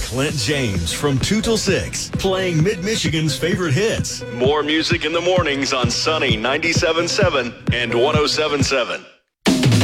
Clint James from 2 till 6, playing Mid-Michigan's favorite hits. More music in the mornings on Sunny 97.7 and 107.7.